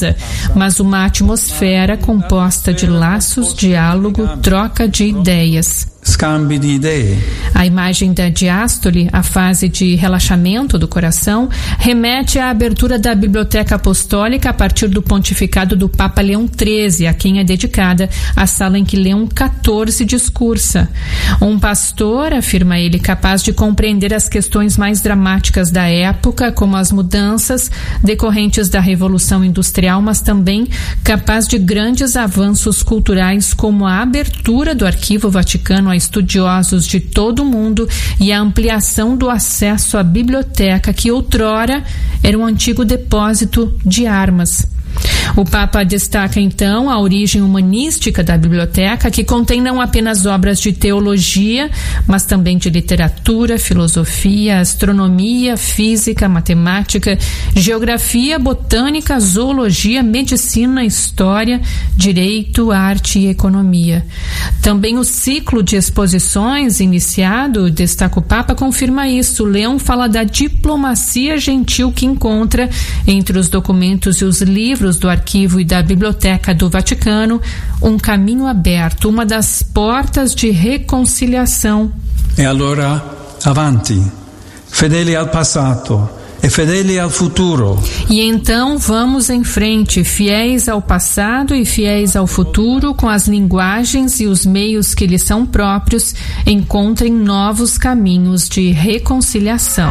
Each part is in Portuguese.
mesa, mas uma atmosfera composta de laços, diálogo, troca de ideias. Scambi di idee. A imagem da diástole, a fase de relaxamento do coração, remete à abertura da Biblioteca Apostólica a partir do pontificado do Papa Leão XIII, a quem é dedicada a sala em que Leão XIV discursa. Um pastor, afirma ele, capaz de compreender as questões mais dramáticas da época, como as mudanças decorrentes da Revolução Industrial, mas também capaz de grandes avanços culturais, como a abertura do Arquivo Vaticano a estudiosos de todo o mundo e a ampliação do acesso à biblioteca, que outrora era um antigo depósito de armas. O Papa destaca então a origem humanística da biblioteca, que contém não apenas obras de teologia, mas também de literatura, filosofia, astronomia, física, matemática, geografia, botânica, zoologia, medicina, história, direito, arte e economia. Também o ciclo de exposições iniciado, destaca o Papa, confirma isso. Leão fala da diplomacia gentil que encontra entre os documentos e os livros do arquivo e da biblioteca do Vaticano um caminho aberto, uma das portas de reconciliação. E allora avanti, fedeli al passato e fedeli al futuro. E então vamos em frente, fiéis ao passado e fiéis ao futuro, com as linguagens e os meios que lhes são próprios, encontrem novos caminhos de reconciliação.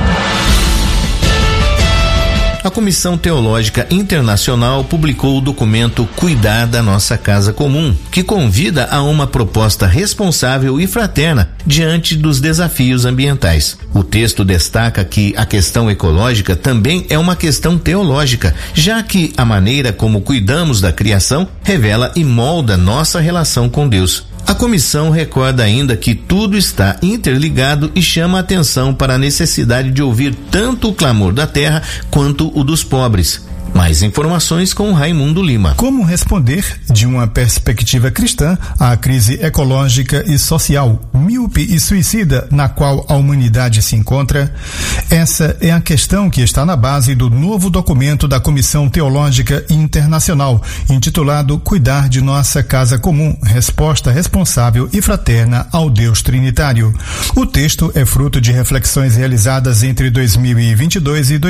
A Comissão Teológica Internacional publicou o documento Cuidar da Nossa Casa Comum, que convida a uma proposta responsável e fraterna diante dos desafios ambientais. O texto destaca que a questão ecológica também é uma questão teológica, já que a maneira como cuidamos da criação revela e molda nossa relação com Deus. A comissão recorda ainda que tudo está interligado e chama a atenção para a necessidade de ouvir tanto o clamor da terra quanto o dos pobres. Mais informações com Raimundo Lima. Como responder, de uma perspectiva cristã, à crise ecológica e social, míope e suicida na qual a humanidade se encontra? Essa é a questão que está na base do novo documento da Comissão Teológica Internacional, intitulado Cuidar de Nossa Casa Comum, resposta responsável e fraterna ao Deus Trinitário. O texto é fruto de reflexões realizadas entre 2022 e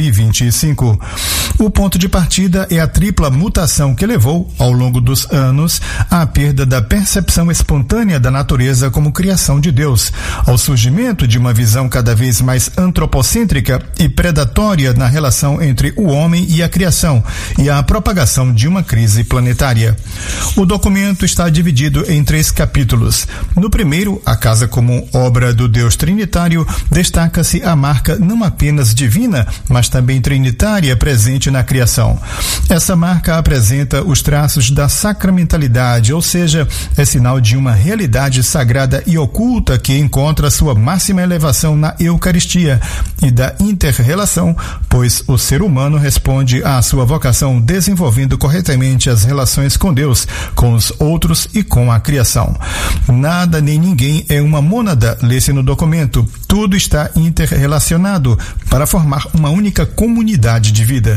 2025. O ponto de partida é a tripla mutação que levou, ao longo dos anos, à perda da percepção espontânea da natureza como criação de Deus, ao surgimento de uma visão cada vez mais antropocêntrica e predatória na relação entre o homem e a criação, e à propagação de uma crise planetária. O documento está dividido em 3 capítulos. No primeiro, a Casa Comum, obra do Deus Trinitário, destaca-se a marca não apenas divina, mas também trinitária presente na criação. Essa marca apresenta os traços da sacramentalidade, ou seja, é sinal de uma realidade sagrada e oculta que encontra sua máxima elevação na Eucaristia, e da inter-relação, pois o ser humano responde à sua vocação desenvolvendo corretamente as relações com Deus, com os outros e com a criação. Nada nem ninguém é uma mônada, lê-se no documento. Tudo está interrelacionado para formar uma única comunidade de vida.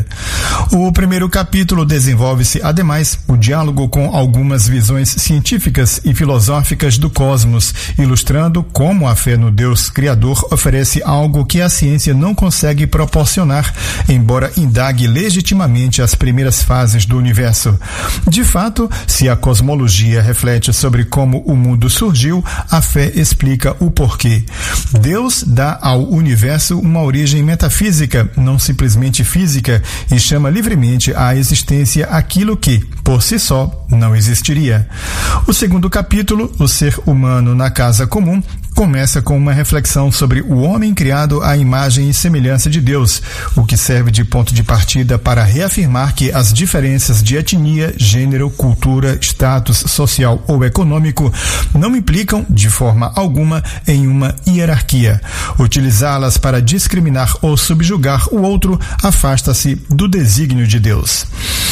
O primeiro capítulo desenvolve-se, ademais, o diálogo com algumas visões científicas e filosóficas do cosmos, ilustrando como a fé no Deus Criador oferece algo que a ciência não consegue proporcionar, embora indague legitimamente as primeiras fases do universo. De fato, se a cosmologia reflete sobre como o mundo surgiu, a fé explica o porquê. Deus dá ao universo uma origem metafísica, não simplesmente física, e chama livremente à existência aquilo que, por si só, não existiria. O segundo capítulo, o ser humano na casa comum, começa com uma reflexão sobre o homem criado à imagem e semelhança de Deus, o que serve de ponto de partida para reafirmar que as diferenças de etnia, gênero, cultura, status social ou econômico não implicam, de forma alguma, em uma hierarquia. Utilizá-las para discriminar ou subjugar o outro afasta-se do desígnio de Deus. A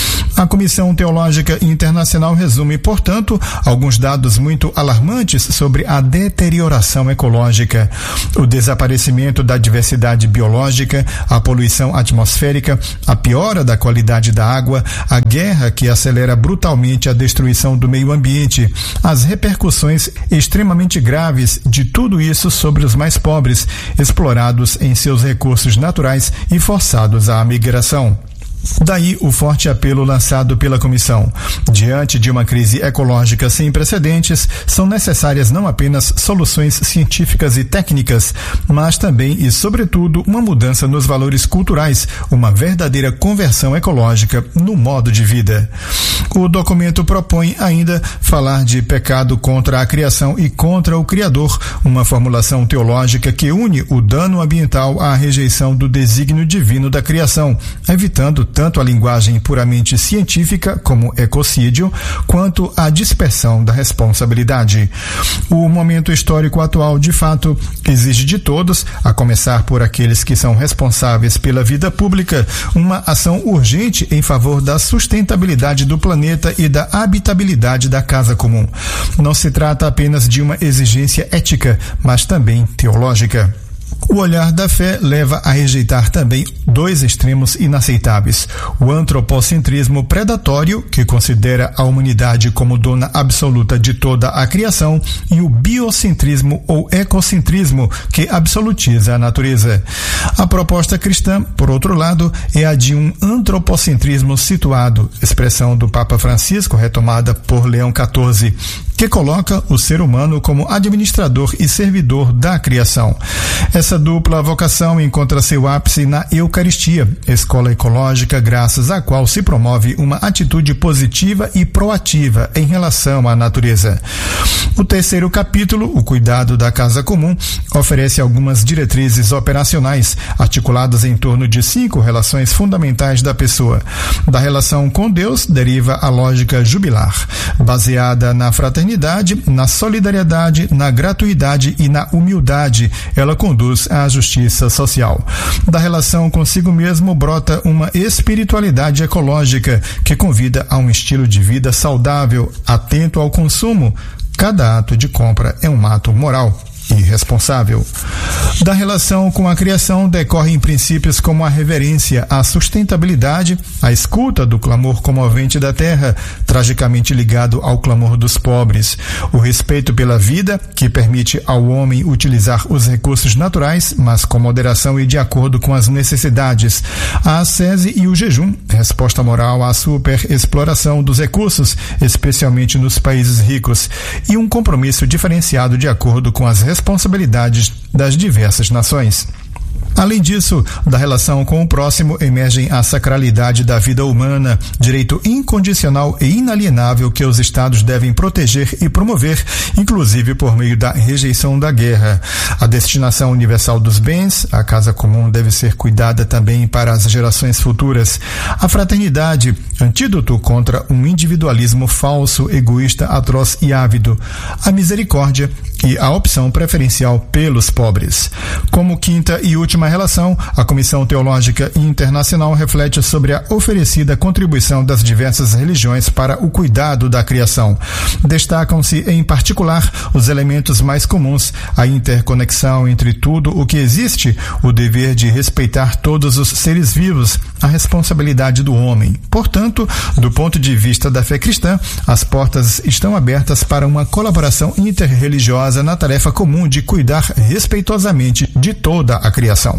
A Comissão Teológica Internacional resume, portanto, alguns dados muito alarmantes sobre a deterioração ecológica, o desaparecimento da diversidade biológica, a poluição atmosférica, a piora da qualidade da água, a guerra que acelera brutalmente a destruição do meio ambiente, as repercussões extremamente graves de tudo isso sobre os mais pobres, explorados em seus recursos naturais e forçados à migração. Daí o forte apelo lançado pela comissão. Diante de uma crise ecológica sem precedentes, são necessárias não apenas soluções científicas e técnicas, mas também e sobretudo uma mudança nos valores culturais, uma verdadeira conversão ecológica no modo de vida. O documento propõe ainda falar de pecado contra a criação e contra o Criador, uma formulação teológica que une o dano ambiental à rejeição do desígnio divino da criação, evitando tanto a linguagem puramente científica, como ecocídio, quanto a dispersão da responsabilidade. O momento histórico atual, de fato, exige de todos, a começar por aqueles que são responsáveis pela vida pública, uma ação urgente em favor da sustentabilidade do planeta e da habitabilidade da casa comum. Não se trata apenas de uma exigência ética, mas também teológica. O olhar da fé leva a rejeitar também dois extremos inaceitáveis: o antropocentrismo predatório, que considera a humanidade como dona absoluta de toda a criação, e o biocentrismo ou ecocentrismo, que absolutiza a natureza. A proposta cristã, por outro lado, é a de um antropocentrismo situado, expressão do Papa Francisco retomada por Leão XIV, que coloca o ser humano como administrador e servidor da criação. Essa dupla vocação encontra seu ápice na Eucaristia, escola ecológica graças à qual se promove uma atitude positiva e proativa em relação à natureza. O terceiro capítulo, o cuidado da casa comum, oferece algumas diretrizes operacionais articuladas em torno de 5 relações fundamentais da pessoa. Da relação com Deus deriva a lógica jubilar, baseada na fraternidade, na solidariedade, na gratuidade e na humildade. Ela conduz à justiça social. Da relação consigo mesmo brota uma espiritualidade ecológica que convida a um estilo de vida saudável, atento ao consumo. Cada ato de compra é um ato moral e responsável. Da relação com a criação decorrem princípios como a reverência, a sustentabilidade, a escuta do clamor comovente da terra, tragicamente ligado ao clamor dos pobres, o respeito pela vida, que permite ao homem utilizar os recursos naturais, mas com moderação e de acordo com as necessidades, a ascese e o jejum, resposta moral à superexploração dos recursos, especialmente nos países ricos, e um compromisso diferenciado de acordo com as responsabilidades das diversas nações. Além disso, da relação com o próximo emergem a sacralidade da vida humana, direito incondicional e inalienável que os Estados devem proteger e promover, inclusive por meio da rejeição da guerra. A destinação universal dos bens, a casa comum deve ser cuidada também para as gerações futuras. A fraternidade, antídoto contra um individualismo falso, egoísta, atroz e ávido. A misericórdia e a opção preferencial pelos pobres. Como quinta e última relação, a Comissão Teológica Internacional reflete sobre a oferecida contribuição das diversas religiões para o cuidado da criação. Destacam-se, em particular, os elementos mais comuns: a interconexão entre tudo o que existe, o dever de respeitar todos os seres vivos, a responsabilidade do homem. Portanto, do ponto de vista da fé cristã, as portas estão abertas para uma colaboração interreligiosa na tarefa comum de cuidar respeitosamente de toda a criação.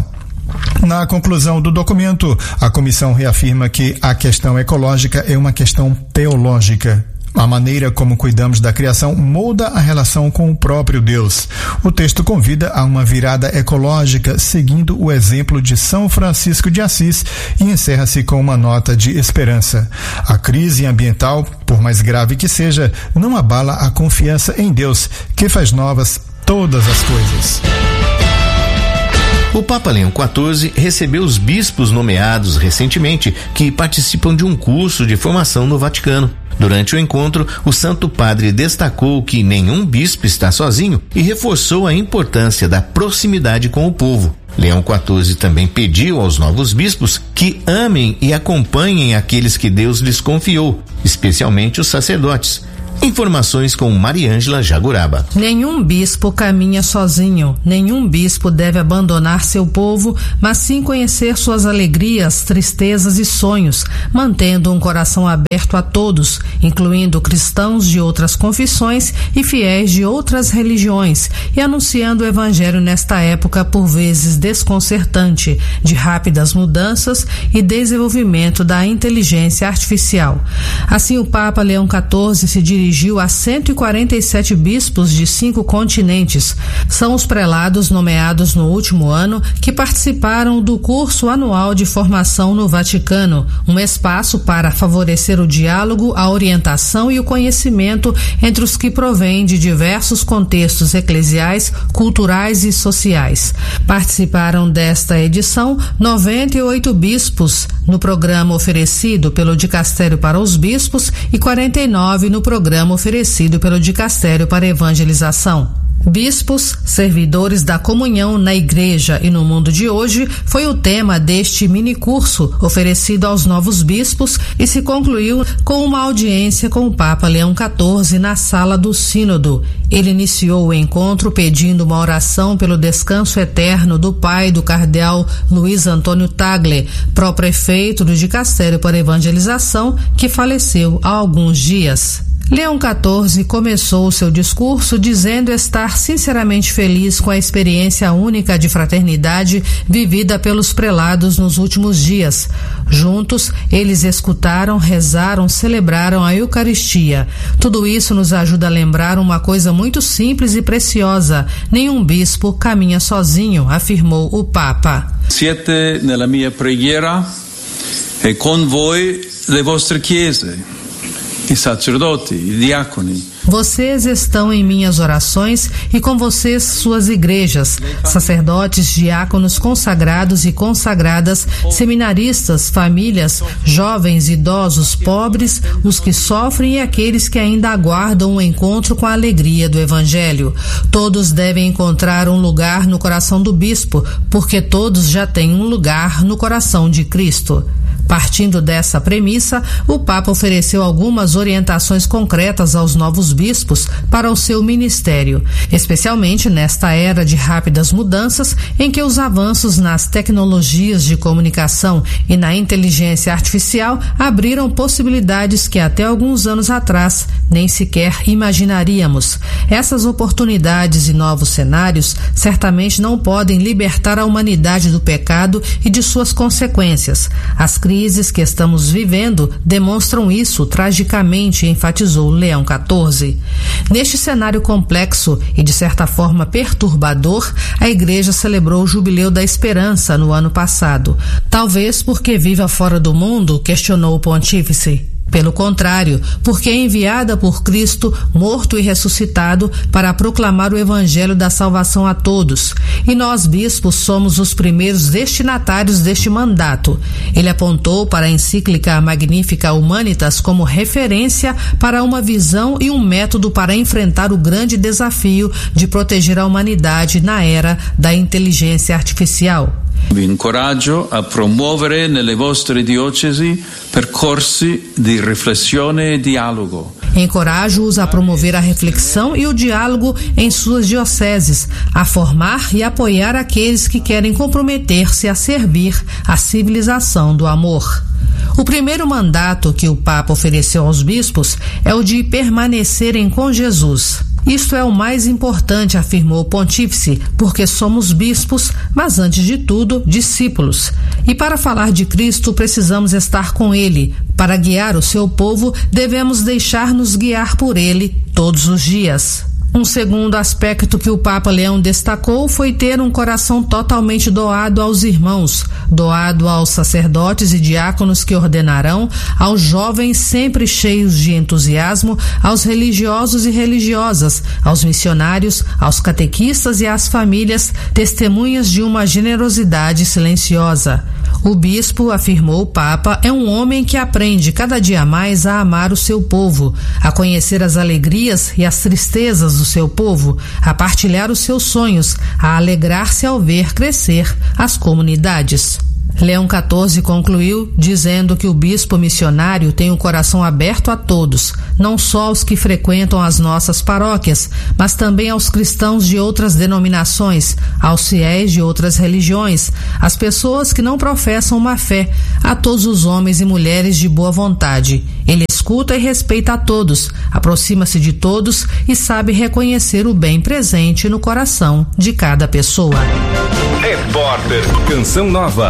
Na conclusão do documento, a comissão reafirma que a questão ecológica é uma questão teológica. A maneira como cuidamos da criação molda a relação com o próprio Deus. O texto convida a uma virada ecológica, seguindo o exemplo de São Francisco de Assis, e encerra-se com uma nota de esperança. A crise ambiental, por mais grave que seja, não abala a confiança em Deus, que faz novas todas as coisas. O Papa Leão XIV recebeu os bispos nomeados recentemente que participam de um curso de formação no Vaticano. Durante o encontro, o Santo Padre destacou que nenhum bispo está sozinho e reforçou a importância da proximidade com o povo. Leão XIV também pediu aos novos bispos que amem e acompanhem aqueles que Deus lhes confiou, especialmente os sacerdotes. Informações com Mariângela Jaguraba. Nenhum bispo caminha sozinho, nenhum bispo deve abandonar seu povo, mas sim conhecer suas alegrias, tristezas e sonhos, mantendo um coração aberto a todos, incluindo cristãos de outras confissões e fiéis de outras religiões, e anunciando o evangelho nesta época por vezes desconcertante, de rápidas mudanças e desenvolvimento da inteligência artificial. Assim, o Papa Leão XIV se dirigiu a 147 bispos de 5 continentes. São os prelados nomeados no último ano que participaram do curso anual de formação no Vaticano, um espaço para favorecer o diálogo, a orientação e o conhecimento entre os que provêm de diversos contextos eclesiais, culturais e sociais. Participaram desta edição 98 bispos no programa oferecido pelo Dicastério para os Bispos e 49 no programa oferecido pelo Dicastério para Evangelização. Bispos, servidores da comunhão na igreja e no mundo de hoje foi o tema deste minicurso oferecido aos novos bispos e se concluiu com uma audiência com o Papa Leão XIV na sala do Sínodo. Ele iniciou o encontro pedindo uma oração pelo descanso eterno do pai do cardeal Luiz Antônio Tagle, pró-prefeito do Dicastério para Evangelização, que faleceu há alguns dias. Leão XIV começou seu discurso dizendo estar sinceramente feliz com a experiência única de fraternidade vivida pelos prelados nos últimos dias. Juntos, eles escutaram, rezaram, celebraram a Eucaristia. Tudo isso nos ajuda a lembrar uma coisa muito simples e preciosa: nenhum bispo caminha sozinho, afirmou o Papa. Siete nella mia preghiera e con voi le vostre chiese, i sacerdoti, i diaconi. Vocês estão em minhas orações e com vocês suas igrejas, sacerdotes, diáconos consagrados e consagradas, seminaristas, famílias, jovens, idosos, pobres, os que sofrem e aqueles que ainda aguardam um encontro com a alegria do Evangelho. Todos devem encontrar um lugar no coração do bispo, porque todos já têm um lugar no coração de Cristo. Partindo dessa premissa, o Papa ofereceu algumas orientações concretas aos novos bispos para o seu ministério, especialmente nesta era de rápidas mudanças em que os avanços nas tecnologias de comunicação e na inteligência artificial abriram possibilidades que até alguns anos atrás nem sequer imaginaríamos. Essas oportunidades e novos cenários certamente não podem libertar a humanidade do pecado e de suas consequências. As crises que estamos vivendo demonstram isso tragicamente, enfatizou Leão XIV. Neste cenário complexo e de certa forma perturbador, a Igreja celebrou o Jubileu da Esperança no ano passado. Talvez porque viva fora do mundo, questionou o pontífice. Pelo contrário, porque é enviada por Cristo, morto e ressuscitado, para proclamar o Evangelho da salvação a todos. E nós, bispos, somos os primeiros destinatários deste mandato. Ele apontou para a encíclica Magnificat Humanitas como referência para uma visão e um método para enfrentar o grande desafio de proteger a humanidade na era da inteligência artificial. Vi incoraggio a promuovere nelle vostre diocesi percorsi di riflessione e dialogo. Encorajo-os a promover a reflexão e o diálogo em suas dioceses, a formar e apoiar aqueles que querem comprometer-se a servir a civilização do amor. O primeiro mandato que o Papa ofereceu aos bispos é o de permanecerem com Jesus. Isto é o mais importante, afirmou o pontífice, porque somos bispos, mas antes de tudo, discípulos. E para falar de Cristo, precisamos estar com Ele. Para guiar o seu povo, devemos deixar-nos guiar por Ele todos os dias. Um segundo aspecto que o Papa Leão destacou foi ter um coração totalmente doado aos irmãos, doado aos sacerdotes e diáconos que ordenarão, aos jovens sempre cheios de entusiasmo, aos religiosos e religiosas, aos missionários, aos catequistas e às famílias, testemunhas de uma generosidade silenciosa. O bispo, afirmou o Papa, é um homem que aprende cada dia mais a amar o seu povo, a conhecer as alegrias e as tristezas do seu povo, a partilhar os seus sonhos, a alegrar-se ao ver crescer as comunidades. Leão XIV concluiu dizendo que o bispo missionário tem o coração aberto a todos, não só aos que frequentam as nossas paróquias, mas também aos cristãos de outras denominações, aos fiéis de outras religiões, às pessoas que não professam uma fé, a todos os homens e mulheres de boa vontade. Ele escuta e respeita a todos, aproxima-se de todos e sabe reconhecer o bem presente no coração de cada pessoa. Repórter Canção Nova.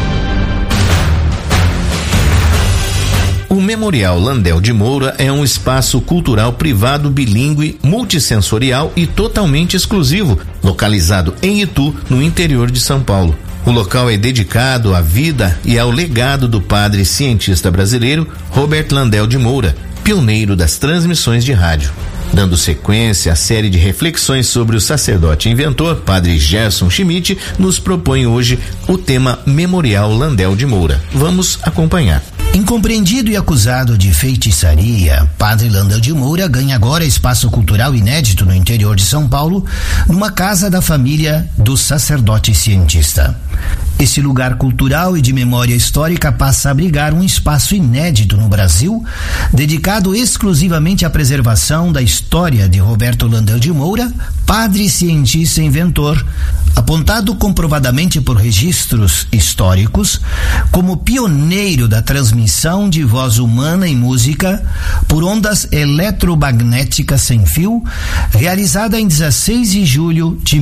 O Memorial Landel de Moura é um espaço cultural privado bilíngue, multissensorial e totalmente exclusivo, localizado em Itu, no interior de São Paulo. O local é dedicado à vida e ao legado do padre cientista brasileiro Robert Landel de Moura, pioneiro das transmissões de rádio. Dando sequência à série de reflexões sobre o sacerdote inventor, padre Gerson Schmidt, nos propõe hoje o tema Memorial Landel de Moura. Vamos acompanhar. Incompreendido e acusado de feitiçaria, padre Landel de Moura ganha agora espaço cultural inédito no interior de São Paulo, numa casa da família do sacerdote cientista. Esse lugar cultural e de memória histórica passa a abrigar um espaço inédito no Brasil, dedicado exclusivamente à preservação da história de Roberto Landel de Moura, padre cientista inventor, apontado comprovadamente por registros históricos como pioneiro da transmissão de voz humana e música por ondas eletromagnéticas sem fio, realizada em 16 de julho de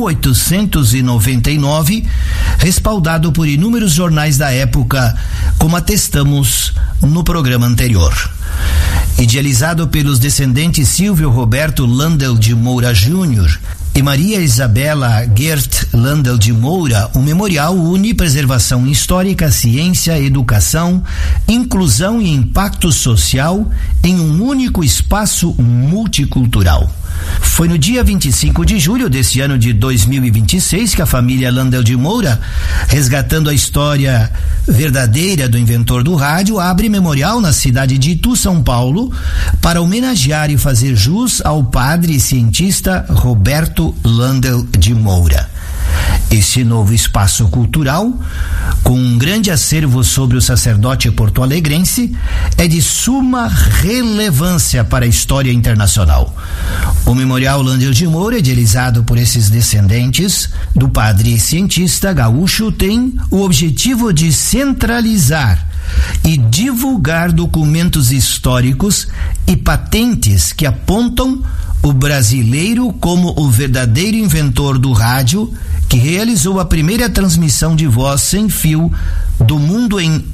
1899, respaldado por inúmeros jornais da época, como atestamos no programa anterior. Idealizado pelos descendentes Silvio Roberto Landel de Moura Jr. e Maria Isabela Gert Landel de Moura, o memorial une preservação histórica, ciência, educação, inclusão e impacto social em um único espaço multicultural. Foi no dia 25 de julho desse ano de 2026 que a família Landel de Moura, resgatando a história verdadeira do inventor do rádio, abre memorial na cidade de Itu, São Paulo, para homenagear e fazer jus ao padre cientista Roberto Landel de Moura. Esse novo espaço cultural, com um grande acervo sobre o sacerdote porto-alegrense, é de suma relevância para a história internacional. O Memorial Landel de Moura, idealizado por esses descendentes do padre cientista gaúcho, tem o objetivo de centralizar e divulgar documentos históricos e patentes que apontam o brasileiro como o verdadeiro inventor do rádio, que realizou a primeira transmissão de voz sem fio do mundo em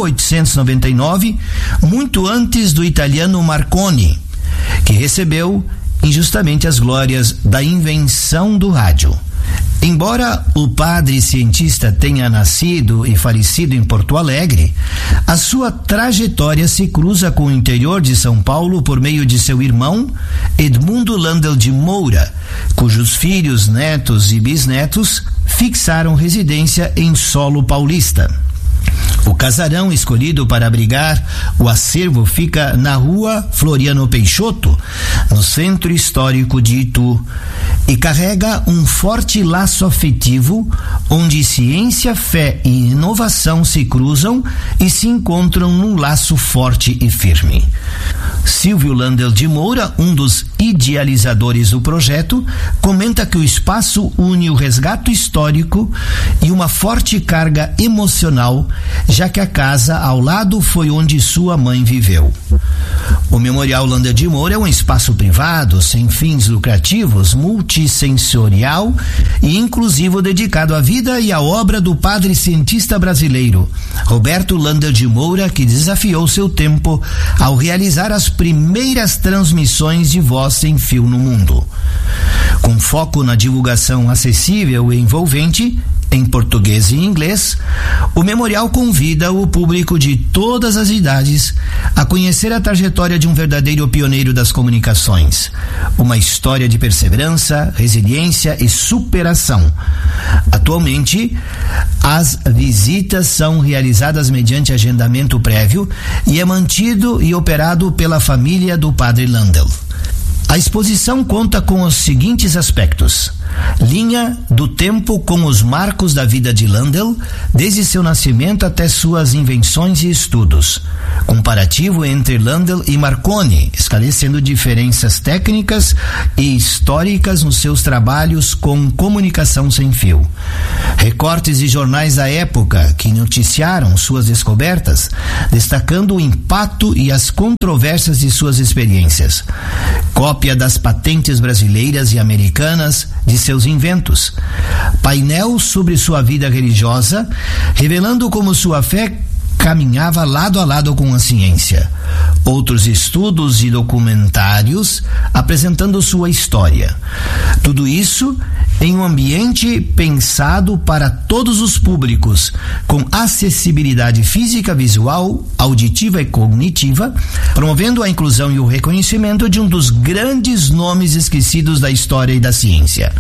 1899, muito antes do italiano Marconi, que recebeu injustamente as glórias da invenção do rádio. Embora o padre cientista tenha nascido e falecido em Porto Alegre, a sua trajetória se cruza com o interior de São Paulo por meio de seu irmão Edmundo Landel de Moura, cujos filhos, netos e bisnetos fixaram residência em solo paulista. O casarão escolhido para abrigar o acervo fica na rua Floriano Peixoto, no centro histórico de Itu, e carrega um forte laço afetivo onde ciência, fé e inovação se cruzam e se encontram num laço forte e firme. Silvio Landel de Moura, um dos idealizadores do projeto, comenta que o espaço une o resgate histórico e uma forte carga emocional, já que a casa ao lado foi onde sua mãe viveu. O Memorial Landel de Moura é um espaço privado, sem fins lucrativos, multissensorial e inclusivo, dedicado à vida e à obra do padre cientista brasileiro Roberto Landel de Moura, que desafiou seu tempo ao realizar as primeiras transmissões de voz sem fio no mundo. Com foco na divulgação acessível e envolvente, em português e inglês, o memorial convida o público de todas as idades a conhecer a trajetória de um verdadeiro pioneiro das comunicações, uma história de perseverança, resiliência e superação. Atualmente, as visitas são realizadas mediante agendamento prévio e é mantido e operado pela família do Padre Landel. A exposição conta com os seguintes aspectos: linha do tempo com os marcos da vida de Landel, desde seu nascimento até suas invenções e estudos. Comparativo entre Landel e Marconi, esclarecendo diferenças técnicas e históricas nos seus trabalhos com comunicação sem fio. Recortes de jornais da época que noticiaram suas descobertas, destacando o impacto e as controvérsias de suas experiências. Cópia das patentes brasileiras e americanas de seus inventos. Painel sobre sua vida religiosa, revelando como sua fé caminhava lado a lado com a ciência. Outros estudos e documentários apresentando sua história. Tudo isso em um ambiente pensado para todos os públicos, com acessibilidade física, visual, auditiva e cognitiva, promovendo a inclusão e o reconhecimento de um dos grandes nomes esquecidos da história e da ciência.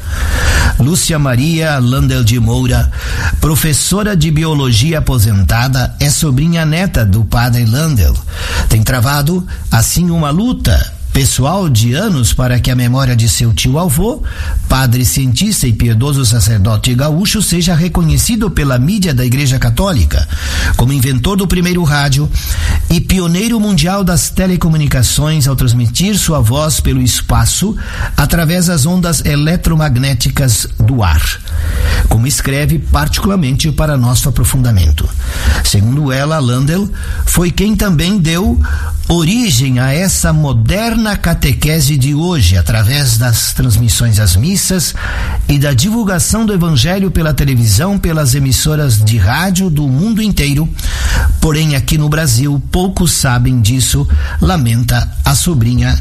Lúcia Maria Landel de Moura, professora de biologia aposentada, é sobrinha neta do Padre Landel. Tem travado, assim, uma luta pessoal de anos para que a memória de seu tio-avô, padre cientista e piedoso sacerdote gaúcho, seja reconhecido pela mídia da Igreja Católica como inventor do primeiro rádio e pioneiro mundial das telecomunicações ao transmitir sua voz pelo espaço através das ondas eletromagnéticas do ar, como escreve particularmente para nosso aprofundamento. Segundo ela, Landel foi quem também deu origem a essa moderna catequese de hoje, através das transmissões às missas e da divulgação do Evangelho pela televisão, pelas emissoras de rádio do mundo inteiro. Porém, aqui no Brasil, poucos sabem disso, lamenta a sobrinha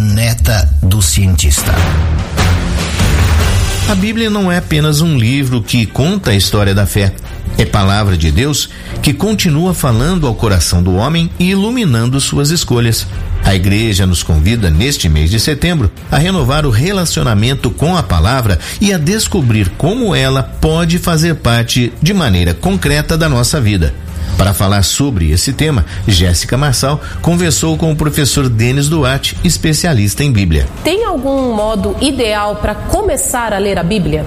neta do cientista. A Bíblia não é apenas um livro que conta a história da fé. É palavra de Deus que continua falando ao coração do homem e iluminando suas escolhas. A igreja nos convida, neste mês de setembro, a renovar o relacionamento com a palavra e a descobrir como ela pode fazer parte de maneira concreta da nossa vida. Para falar sobre esse tema, Jéssica Marçal conversou com o professor Denis Duarte, especialista em Bíblia. Tem algum modo ideal para começar a ler a Bíblia?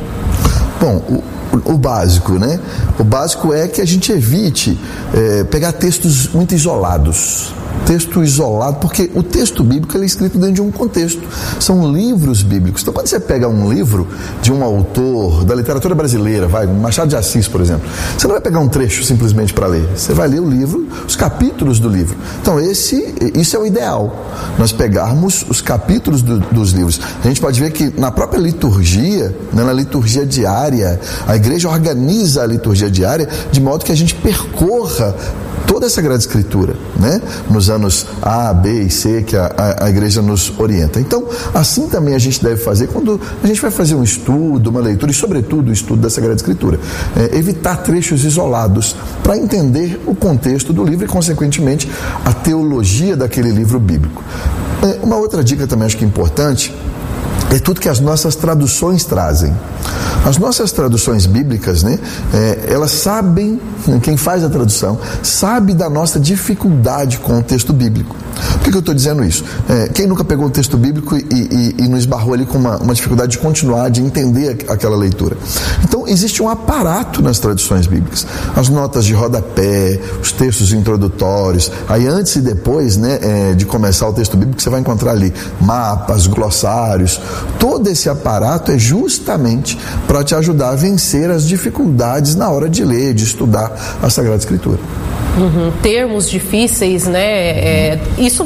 Bom, o básico, né? O básico é que a gente evite pegar textos muito isolados. Texto isolado, porque o texto bíblico ele é escrito dentro de um contexto. São livros bíblicos. Então, quando você pega um livro de um autor da literatura brasileira, Machado de Assis, por exemplo, você não vai pegar um trecho simplesmente para ler. Você vai ler o livro, os capítulos do livro. Então, isso é o ideal. Nós pegarmos os capítulos dos livros. A gente pode ver que na própria liturgia, né, na liturgia diária, a igreja organiza a liturgia diária de modo que a gente percorra toda a Sagrada Escritura, né? Nos anos A, B e C que a igreja nos orienta. Então, assim também a gente deve fazer quando a gente vai fazer um estudo, uma leitura e, sobretudo, o estudo da Sagrada Escritura. Evitar trechos isolados para entender o contexto do livro e, consequentemente, a teologia daquele livro bíblico. Uma outra dica também acho que é importante é tudo que as nossas traduções trazem. As nossas traduções bíblicas, né, elas sabem, quem faz a tradução, sabe da nossa dificuldade com o texto bíblico. Por que eu estou dizendo isso? Quem nunca pegou um texto bíblico e nos esbarrou ali com uma dificuldade de continuar, de entender aquela leitura? Então, existe um aparato nas traduções bíblicas. As notas de rodapé, os textos introdutórios, aí antes e depois, né, de começar o texto bíblico, você vai encontrar ali mapas, glossários. Todo esse aparato é justamente para te ajudar a vencer as dificuldades na hora de ler, de estudar a Sagrada Escritura. Termos difíceis, né? Isso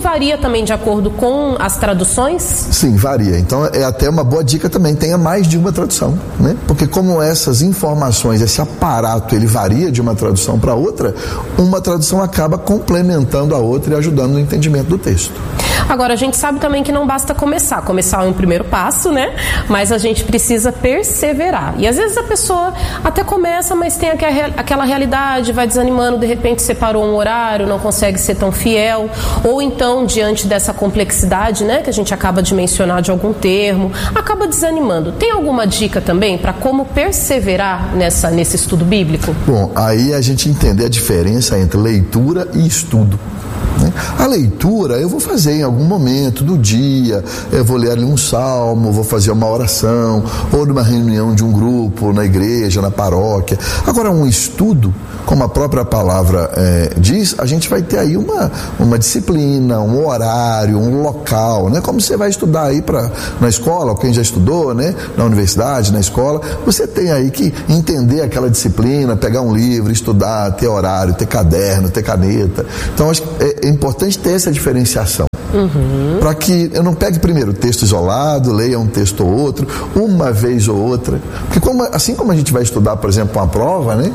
varia também de acordo com as traduções? Sim, varia. Então é até uma boa dica também, tenha mais de uma tradução, né? Porque como essas informações, esse aparato, ele varia de uma tradução para outra, uma tradução acaba complementando a outra e ajudando no entendimento do texto. Agora, a gente sabe também que não basta começar. Começar é um primeiro passo, né? Mas a gente precisa perseverar. E às vezes a pessoa até começa, mas tem aquela realidade, vai desanimando, de repente separou um horário, não consegue ser tão fiel. Ou então, diante dessa complexidade, né, que a gente acaba de mencionar de algum termo, acaba desanimando. Tem alguma dica também para como perseverar nesse estudo bíblico? Bom, aí a gente entender a diferença entre leitura e estudo. A leitura eu vou fazer em algum momento do dia, eu vou ler ali um salmo, vou fazer uma oração, ou numa reunião de um grupo, na igreja, na paróquia. Agora, um estudo, como a própria palavra diz, a gente vai ter aí uma disciplina, um horário, um local, né? Como você vai estudar aí na escola, ou quem já estudou, né? Na universidade, na escola, você tem aí que entender aquela disciplina, pegar um livro, estudar, ter horário, ter caderno, ter caneta. Então, acho que é importante ter essa diferenciação. Para que eu não pegue primeiro o texto isolado, leia um texto ou outro, uma vez ou outra. Porque assim como a gente vai estudar, por exemplo, uma prova, né?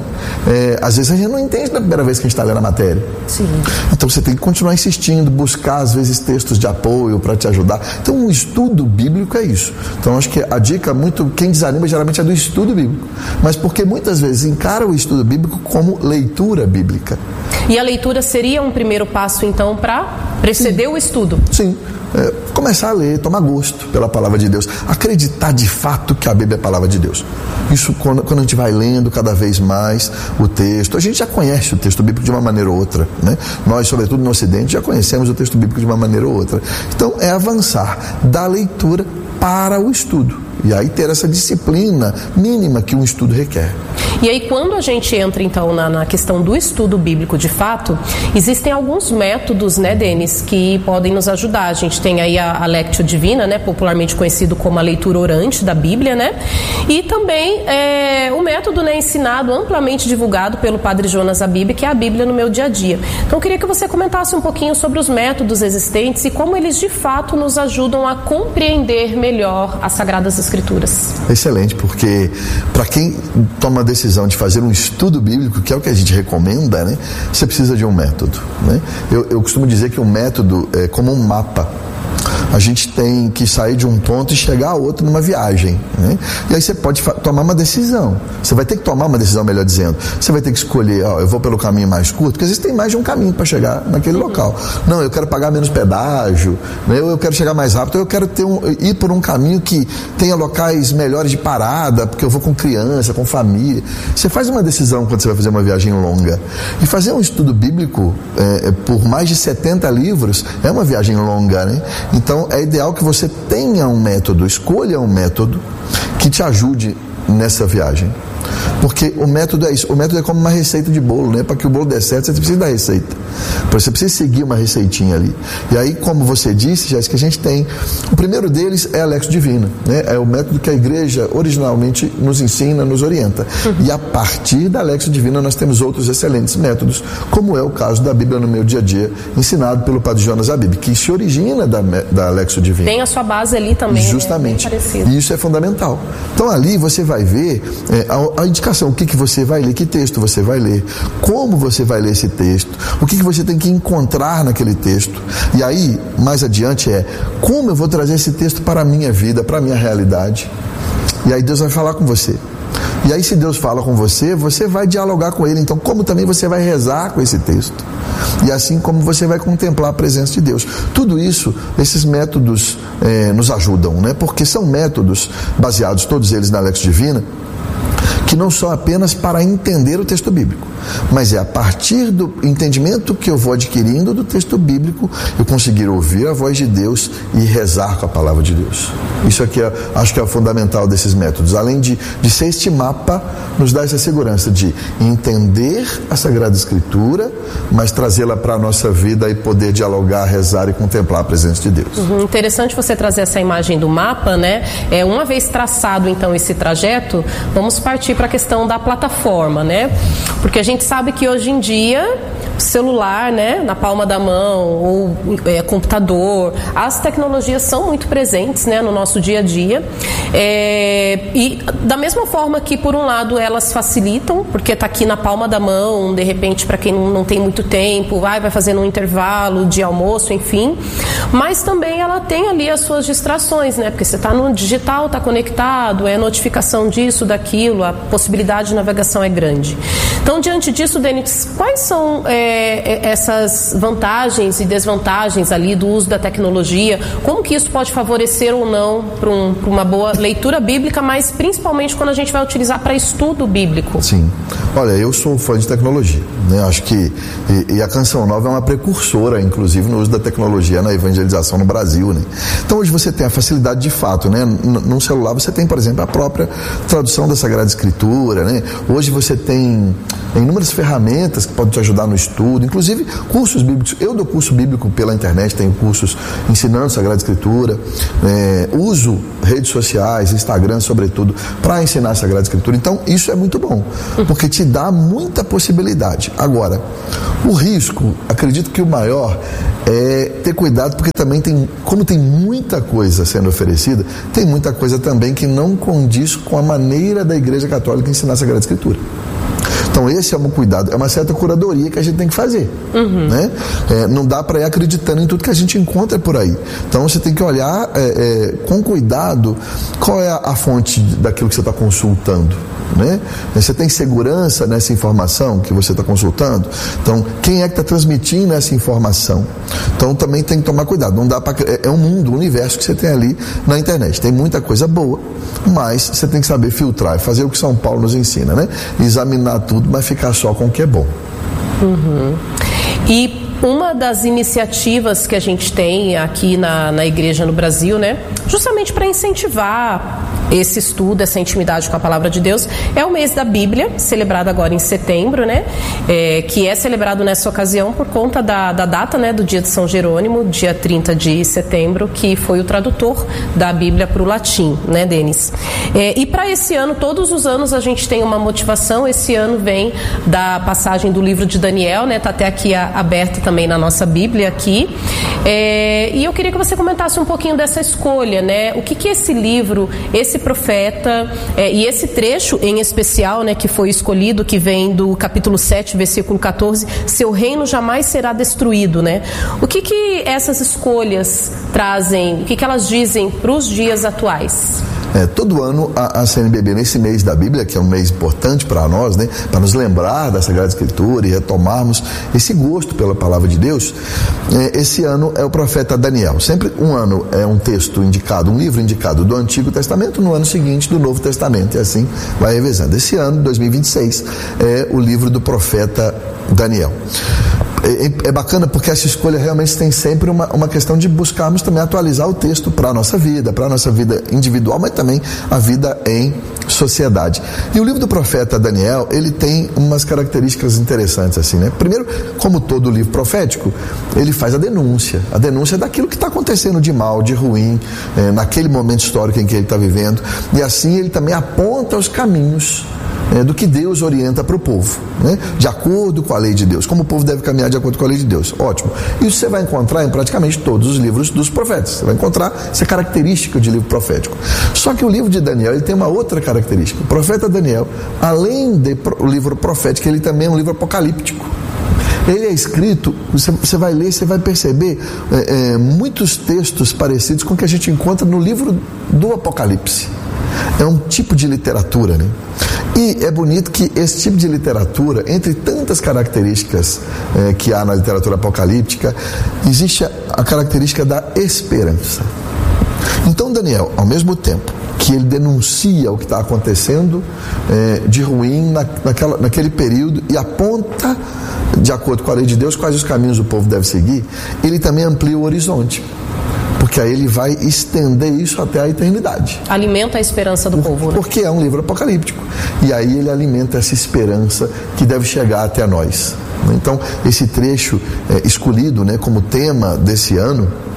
Às vezes a gente não entende na primeira vez que a gente está lendo a matéria. Sim. Então você tem que continuar insistindo, buscar às vezes textos de apoio para te ajudar. Então um estudo bíblico é isso. Então acho que a dica quem desanima geralmente é do estudo bíblico. Mas porque muitas vezes encara o estudo bíblico como leitura bíblica. E a leitura seria um primeiro passo então para preceder o estudo? Sim. Começar a ler, tomar gosto pela palavra de Deus, acreditar de fato que a Bíblia é a palavra de Deus. Isso quando a gente vai lendo cada vez mais o texto, a gente já conhece o texto bíblico de uma maneira ou outra, né? Nós, sobretudo no Ocidente, já conhecemos o texto bíblico de uma maneira ou outra. Então é avançar da leitura para o estudo. E aí ter essa disciplina mínima que um estudo requer. E aí quando a gente entra então na questão do estudo bíblico de fato, existem alguns métodos, né, Denis, que podem nos ajudar. A gente tem aí a Lectio Divina, né, popularmente conhecido como a leitura orante da Bíblia, né? E também o método, né, ensinado, amplamente divulgado pelo Padre Jonas Abib, que é a Bíblia no meu dia a dia. Então eu queria que você comentasse um pouquinho sobre os métodos existentes e como eles de fato nos ajudam a compreender melhor as Sagradas Escrituras. Excelente, porque para quem toma a decisão de fazer um estudo bíblico, que é o que a gente recomenda, né, você precisa de um método, né? Eu costumo dizer que um método é como um mapa. A gente tem que sair de um ponto e chegar a outro numa viagem, né? E aí você pode tomar uma decisão. Você vai ter que tomar uma decisão, melhor dizendo. Você vai ter que escolher, eu vou pelo caminho mais curto, porque às vezes tem mais de um caminho para chegar naquele local. Não, eu quero pagar menos pedágio, né? Eu quero chegar mais rápido, eu quero ir por um caminho que tenha locais melhores de parada, porque eu vou com criança, com família. Você faz uma decisão quando você vai fazer uma viagem longa. E fazer um estudo bíblico por mais de 70 livros é uma viagem longa, né? Então é ideal que você tenha um método, escolha um método que te ajude nessa viagem. Porque o método é isso, o método é como uma receita de bolo, né? Para que o bolo dê certo, você precisa da receita. Você precisa seguir uma receitinha ali. E aí, como você disse, Jéssica, a gente tem, o primeiro deles é a Lectio Divina, né? É o método que a igreja originalmente nos ensina, nos orienta. E a partir da Lectio Divina nós temos outros excelentes métodos, como é o caso da Bíblia no meu dia a dia, ensinado pelo Padre Jonas Abib, que se origina da Lectio Divina. Tem a sua base ali também. Justamente. Né? E isso é fundamental. Então ali você vai ver a indicação, o que você vai ler, que texto você vai ler, como você vai ler esse texto, o que você tem que encontrar naquele texto. E aí, mais adiante como eu vou trazer esse texto para a minha vida, para a minha realidade. E aí Deus vai falar com você. E aí, se Deus fala com você, você vai dialogar com Ele. Então, como também você vai rezar com esse texto. E assim como você vai contemplar a presença de Deus. Tudo isso, esses métodos nos ajudam, né? Porque são métodos baseados, todos eles na Lectio Divina, que não são apenas para entender o texto bíblico, mas é a partir do entendimento que eu vou adquirindo do texto bíblico, eu conseguir ouvir a voz de Deus e rezar com a palavra de Deus. Isso aqui acho que é o fundamental desses métodos. Além de ser este mapa, nos dá essa segurança de entender a Sagrada Escritura, mas trazê-la para a nossa vida e poder dialogar, rezar e contemplar a presença de Deus. Interessante você trazer essa imagem do mapa, né? Uma vez traçado então esse trajeto, vamos partir para para a questão da plataforma, né? Porque a gente sabe que hoje em dia celular, né, na palma da mão, ou computador, as tecnologias são muito presentes, né, no nosso dia a dia, e da mesma forma que por um lado elas facilitam, porque está aqui na palma da mão, de repente para quem não tem muito tempo, vai fazendo um intervalo de almoço, enfim, mas também ela tem ali as suas distrações, né, porque você está no digital, está conectado, notificação disso, daquilo, a possibilidade de navegação é grande. Então, diante disso, Denis, quais são essas vantagens e desvantagens ali do uso da tecnologia? Como que isso pode favorecer ou não para uma boa leitura bíblica, mas principalmente quando a gente vai utilizar para estudo bíblico? Sim. Olha, eu sou fã de tecnologia, né? Acho que e a Canção Nova é uma precursora, inclusive, no uso da tecnologia na evangelização no Brasil, né? Então, hoje você tem a facilidade de fato, né? Num celular você tem, por exemplo, a própria tradução da Sagrada Escritura, né? Hoje você tem inúmeras ferramentas que podem te ajudar no estudo, inclusive cursos bíblicos. Eu dou curso bíblico pela internet, tenho cursos ensinando Sagrada Escritura, uso redes sociais, Instagram sobretudo, para ensinar a Sagrada Escritura. Então isso é muito bom, porque te dá muita possibilidade. Agora, o risco, acredito que o maior é ter cuidado, porque também como tem muita coisa sendo oferecida, tem muita coisa também que não condiz com a maneira da Igreja Católica ensinar a Sagrada Escritura. Então esse é um cuidado, é uma certa curadoria que a gente tem que fazer, né? Não dá para ir acreditando em tudo que a gente encontra por aí. Então você tem que olhar com cuidado qual é a fonte daquilo que você está consultando, né? Você tem segurança nessa informação que você está consultando? Então quem é que está transmitindo essa informação? Então também tem que tomar cuidado. Não dá para, é um mundo, um universo que você tem ali na internet. Tem muita coisa boa, mas você tem que saber filtrar e fazer o que São Paulo nos ensina, né? Examinar tudo, mas ficar só com o que é bom. E uma das iniciativas que a gente tem aqui na igreja no Brasil, né, justamente para incentivar esse estudo, essa intimidade com a palavra de Deus, é o mês da Bíblia, celebrado agora em setembro, né, que é celebrado nessa ocasião por conta da data, né, do dia de São Jerônimo, dia 30 de setembro, que foi o tradutor da Bíblia para o latim, né, Denis? E para esse ano, todos os anos a gente tem uma motivação. Esse ano vem da passagem do livro de Daniel, né, tá até aqui aberta também na nossa Bíblia aqui, e eu queria que você comentasse um pouquinho dessa escolha, né? O que esse livro, esse profeta, e esse trecho em especial, né, que foi escolhido, que vem do capítulo 7, versículo 14, seu reino jamais será destruído, né? O que essas escolhas trazem, o que elas dizem para os dias atuais? Todo ano a CNBB, nesse mês da Bíblia, que é um mês importante para nós, né, para nos lembrar da Sagrada Escritura e retomarmos esse gosto pela palavra de Deus, esse ano é o profeta Daniel. Sempre um ano é um texto indicado, um livro indicado do Antigo Testamento, no ano seguinte do Novo Testamento, e assim vai revezando. Esse ano, 2026, é o livro do profeta Daniel. É bacana porque essa escolha realmente tem sempre uma questão de buscarmos também atualizar o texto para a nossa vida individual, mas também a vida em sociedade. E o livro do profeta Daniel, ele tem umas características interessantes assim, né? Primeiro, como todo livro profético, ele faz a denúncia daquilo que está acontecendo de mal, de ruim, naquele momento histórico em que ele está vivendo, e assim ele também aponta os caminhos do que Deus orienta para o povo, né? De acordo com a lei de Deus, como o povo deve caminhar de acordo com a lei de Deus. Ótimo. Isso você vai encontrar em praticamente todos os livros dos profetas. Você vai encontrar essa característica de livro profético. Só que o livro de Daniel, ele tem uma outra característica. O profeta Daniel, além de o livro profético, ele também é um livro apocalíptico. Ele é escrito, você vai ler, você vai perceber muitos textos parecidos com o que a gente encontra no livro do Apocalipse. É um tipo de literatura, né? E é bonito que esse tipo de literatura, entre tantas características que há na literatura apocalíptica, existe a característica da esperança. Então Daniel, ao mesmo tempo que ele denuncia o que está acontecendo de ruim naquele período e aponta, de acordo com a lei de Deus, quais os caminhos o povo deve seguir, ele também amplia o horizonte, porque aí ele vai estender isso até a eternidade. Alimenta a esperança do povo, né? Porque é um livro apocalíptico. E aí ele alimenta essa esperança que deve chegar até nós. Então, esse trecho escolhido, né, como tema desse ano,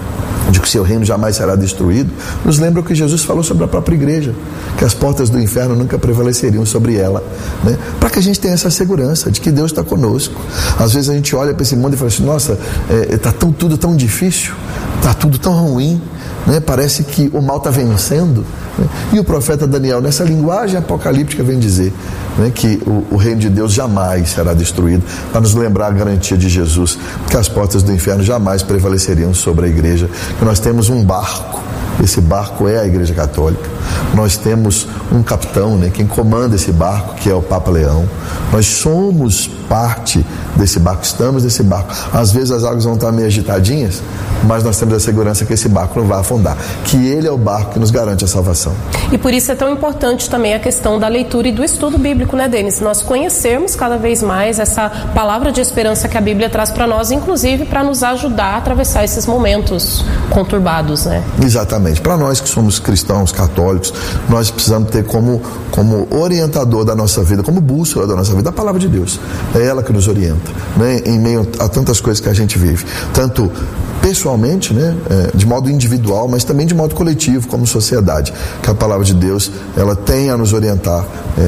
de que o seu reino jamais será destruído, nos lembra o que Jesus falou sobre a própria igreja, que as portas do inferno nunca prevaleceriam sobre ela, né? Para que a gente tenha essa segurança de que Deus está conosco. Às vezes a gente olha para esse mundo e fala assim, nossa, está tudo tão difícil, está tudo tão ruim, né? Parece que o mal está vencendo, né? E o profeta Daniel, nessa linguagem apocalíptica, vem dizer, né, que o reino de Deus jamais será destruído, para nos lembrar a garantia de Jesus, que as portas do inferno jamais prevaleceriam sobre a igreja, que nós temos um barco, esse barco é a Igreja Católica, nós temos um capitão, né, quem comanda esse barco, que é o Papa Leão, nós somos parte desse barco, estamos nesse barco. Às vezes as águas vão estar meio agitadinhas, mas nós temos a segurança que esse barco não vai afundar, que ele é o barco que nos garante a salvação. E por isso é tão importante também a questão da leitura e do estudo bíblico, né, Denis? Nós conhecermos cada vez mais essa palavra de esperança que a Bíblia traz para nós, inclusive para nos ajudar a atravessar esses momentos conturbados, né? Exatamente. Para nós que somos cristãos, católicos, nós precisamos ter como orientador da nossa vida, como bússola da nossa vida, a palavra de Deus. É ela que nos orienta, né, em meio a tantas coisas que a gente vive, tanto pessoalmente, né, de modo individual, mas também de modo coletivo, como sociedade, que a palavra de Deus ela tem a nos orientar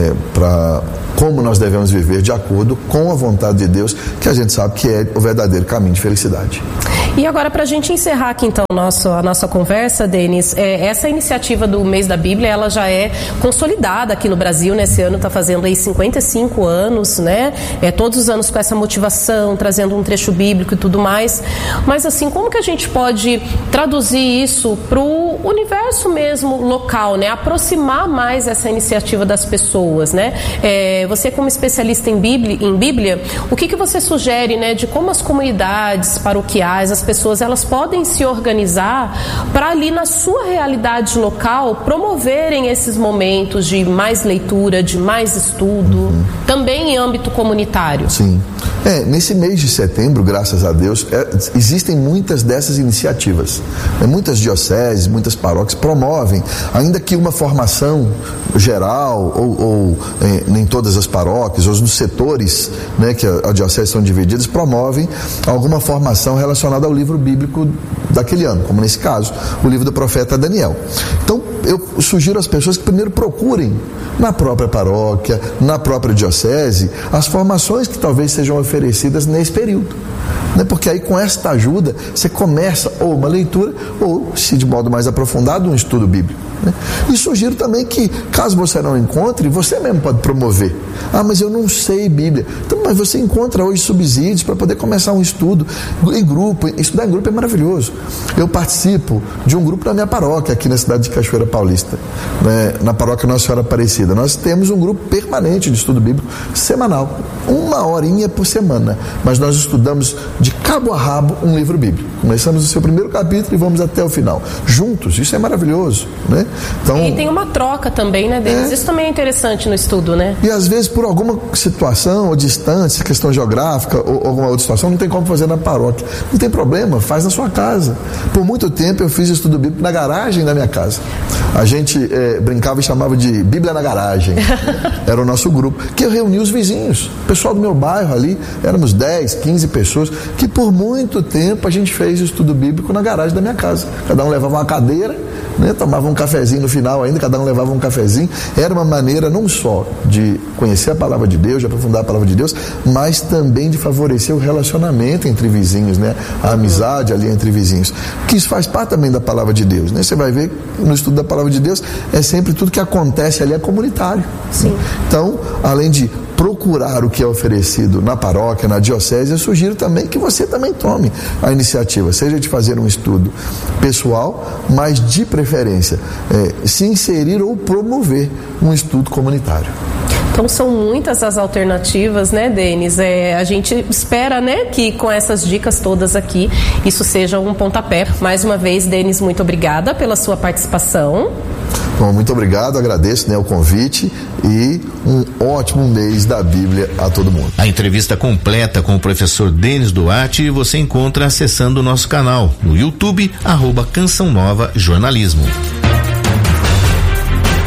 para como nós devemos viver de acordo com a vontade de Deus, que a gente sabe que é o verdadeiro caminho de felicidade. E agora, para a gente encerrar aqui então a nossa conversa, Denis, essa iniciativa do Mês da Bíblia, ela já é consolidada aqui no Brasil, né? Esse ano está fazendo aí 55 anos, né? Todos os anos com essa motivação, trazendo um trecho bíblico e tudo mais. Mas assim, como que a gente pode traduzir isso para o universo mesmo local, né? Aproximar mais essa iniciativa das pessoas, né? Você como especialista em Bíblia, o que você sugere, né? De como as comunidades paroquiais, as pessoas, elas podem se organizar para ali na sua realidade local promoverem esses momentos de mais leitura, de mais estudo, também em âmbito comunitário. Sim. Nesse mês de setembro, graças a Deus, existem muitas dessas iniciativas. Muitas dioceses, muitas paróquias promovem, ainda que uma formação geral, ou em todas as paróquias, ou nos setores, né, que a diocese são divididas, promovem alguma formação relacionada ao livro bíblico daquele ano, como nesse caso, o livro do profeta Daniel. Então, eu sugiro às pessoas que primeiro procurem na própria paróquia, na própria diocese, as formações que talvez sejam oferecidas nesse período, né? Porque aí com esta ajuda você começa ou uma leitura ou, se de modo mais aprofundado, um estudo bíblico, né? E sugiro também que, caso você não encontre, você mesmo pode promover. Mas eu não sei Bíblia. Então, mas você encontra hoje subsídios para poder começar um estudo em grupo. Estudar em grupo é maravilhoso. Eu participo de um grupo da minha paróquia aqui na cidade de Cachoeira Paulista, né? Na paróquia Nossa Senhora Aparecida. Nós temos um grupo permanente de estudo bíblico semanal, 1 horinha por semana, mas nós estudamos de cabo a rabo um livro bíblico. Começamos o seu primeiro capítulo e vamos até o final, juntos. Isso é maravilhoso, né? Então, e tem uma troca também, né, Denis? Isso também é interessante no estudo, né? E às vezes por alguma situação ou distância, questão geográfica ou alguma outra situação, não tem como fazer na paróquia. Não tem problema, faz na sua casa. Por muito tempo eu fiz estudo bíblico na garagem da minha casa. A gente brincava e chamava de Bíblia na garagem. Era o nosso grupo, que eu reunia os vizinhos, o pessoal do meu bairro ali, éramos 10, 15 pessoas, que por muito tempo a gente fez estudo bíblico na garagem da minha casa. Cada um levava uma cadeira, né, tomava um cafezinho no final ainda, cada um levava um cafezinho. Era uma maneira não só de conhecer a palavra de Deus, de aprofundar a palavra de Deus, mas também de favorecer o relacionamento entre vizinhos, né? A amizade ali entre vizinhos, que isso faz parte também da palavra de Deus, né? Você vai ver no estudo da palavra de Deus, é sempre tudo que acontece ali é comunitário. Sim. Então, além de procurar o que é oferecido na paróquia, na diocese, eu sugiro também que você também tome a iniciativa, seja de fazer um estudo pessoal, mas de preferência se inserir ou promover um estudo comunitário. Então são muitas as alternativas, né, Denis? A gente espera, né, que com essas dicas todas aqui, isso seja um pontapé. Mais uma vez, Denis, muito obrigada pela sua participação. Bom, muito obrigado, agradeço, né, o convite e um ótimo mês da Bíblia a todo mundo. A entrevista completa com o professor Denis Duarte você encontra acessando o nosso canal no YouTube, @Canção Nova Jornalismo.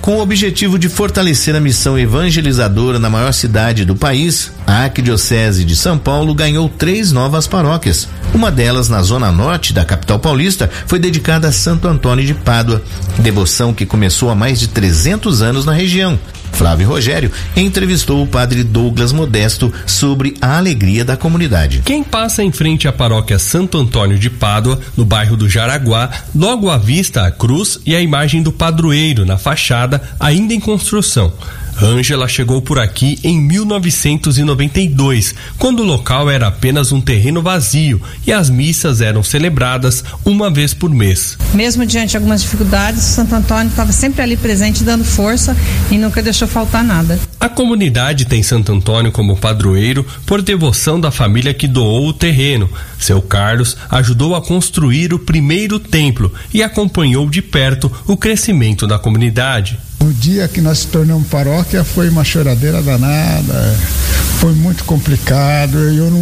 Com o objetivo de fortalecer a missão evangelizadora na maior cidade do país, a Arquidiocese de São Paulo ganhou 3 novas paróquias. Uma delas, na zona norte da capital paulista, foi dedicada a Santo Antônio de Pádua, devoção que começou há mais de 300 anos na região. Flávio Rogério entrevistou o padre Douglas Modesto sobre a alegria da comunidade. Quem passa em frente à paróquia Santo Antônio de Pádua, no bairro do Jaraguá, logo avista a cruz e a imagem do padroeiro na fachada, ainda em construção. Ângela chegou por aqui em 1992, quando o local era apenas um terreno vazio e as missas eram celebradas uma vez por mês. Mesmo diante de algumas dificuldades, Santo Antônio estava sempre ali presente, dando força e nunca deixou faltar nada. A comunidade tem Santo Antônio como padroeiro por devoção da família que doou o terreno. Seu Carlos ajudou a construir o primeiro templo e acompanhou de perto o crescimento da comunidade. No dia que nós se tornamos paróquia foi uma choradeira danada, foi muito complicado,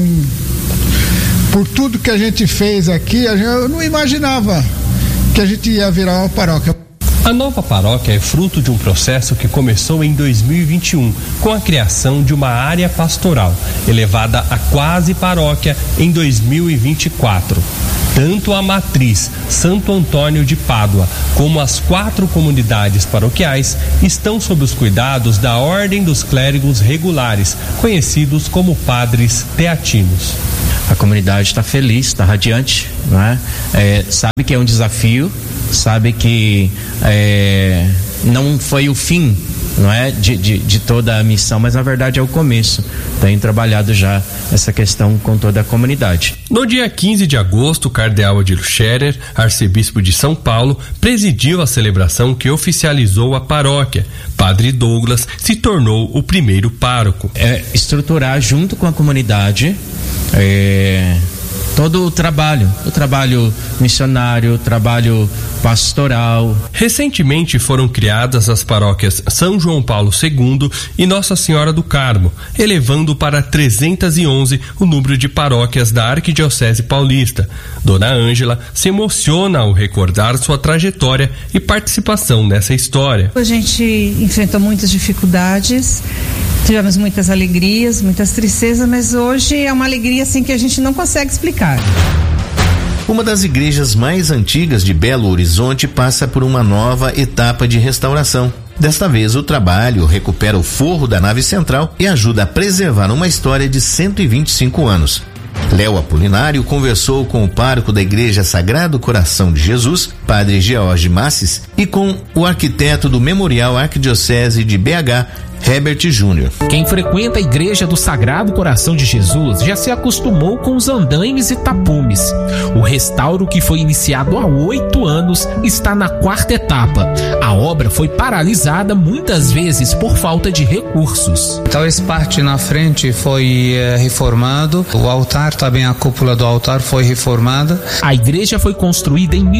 por tudo que a gente fez aqui, eu não imaginava que a gente ia virar uma paróquia. A nova paróquia é fruto de um processo que começou em 2021, com a criação de uma área pastoral, elevada a quase paróquia em 2024. Tanto a matriz Santo Antônio de Pádua como as 4 comunidades paroquiais estão sob os cuidados da Ordem dos Clérigos Regulares, conhecidos como padres teatinos. A comunidade está feliz, está radiante, não é? Sabe que é um desafio, sabe que não foi o fim, não é, de toda a missão, mas na verdade é o começo. Tem trabalhado já essa questão com toda a comunidade. No dia 15 de agosto, o cardeal Adílio Scherer, arcebispo de São Paulo, presidiu a celebração que oficializou a paróquia. Padre Douglas se tornou o primeiro pároco. Estruturar junto com a comunidade todo o trabalho missionário, o trabalho pastoral. Recentemente foram criadas as paróquias São João Paulo II e Nossa Senhora do Carmo, elevando para 311 o número de paróquias da Arquidiocese Paulista. Dona Ângela se emociona ao recordar sua trajetória e participação nessa história. A gente enfrentou muitas dificuldades, tivemos muitas alegrias, muitas tristezas, mas hoje é uma alegria assim que a gente não consegue explicar. Uma das igrejas mais antigas de Belo Horizonte passa por uma nova etapa de restauração. Desta vez, o trabalho recupera o forro da nave central e ajuda a preservar uma história de 125 anos. Léo Apolinário conversou com o pároco da Igreja Sagrado Coração de Jesus, Padre George Massis, e com o arquiteto do Memorial Arquidiocese de BH, Herbert Júnior. Quem frequenta a Igreja do Sagrado Coração de Jesus já se acostumou com os andaimes e tapumes. O restauro, que foi iniciado há 8 anos, está na 4ª etapa. A obra foi paralisada muitas vezes por falta de recursos. Então esse parte na frente foi reformado, o altar, também a cúpula do altar foi reformada. A igreja foi construída em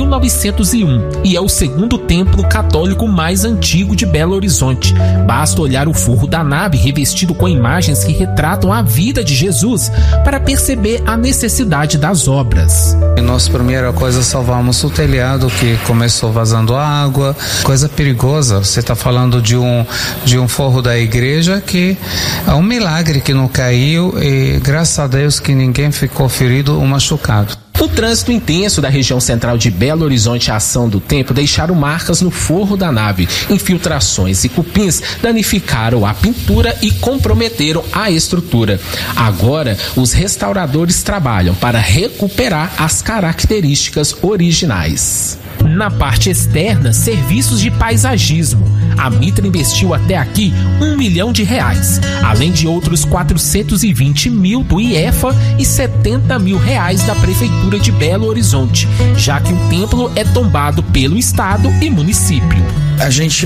1901 e é o 2º templo católico mais antigo de Belo Horizonte. Basta olhar o forro da nave revestido com imagens que retratam a vida de Jesus para perceber a necessidade das obras. Nossa primeira coisa, salvamos o telhado que começou vazando água, coisa perigosa. Você está falando de um forro da igreja que é um milagre que não caiu e graças a Deus que ninguém ficou ferido ou machucado. O trânsito intenso da região central de Belo Horizonte e a ação do tempo deixaram marcas no forro da nave. Infiltrações e cupins danificaram a pintura e comprometeram a estrutura. Agora, os restauradores trabalham para recuperar as características originais. Na parte externa, serviços de paisagismo. A Mitra investiu até aqui R$1 milhão, além de outros 420 mil do IEFA e 70 mil reais da Prefeitura de Belo Horizonte, já que o templo é tombado pelo Estado e município. A gente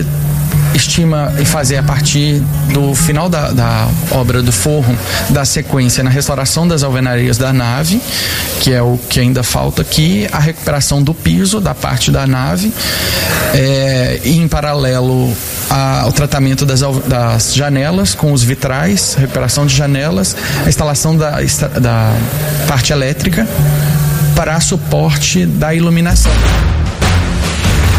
estima e fazer a partir do final da obra do forro, da sequência na restauração das alvenarias da nave, que é o que ainda falta aqui, a recuperação do piso da parte da nave, e em paralelo ao tratamento das janelas com os vitrais, recuperação de janelas, a instalação da parte elétrica para suporte da iluminação.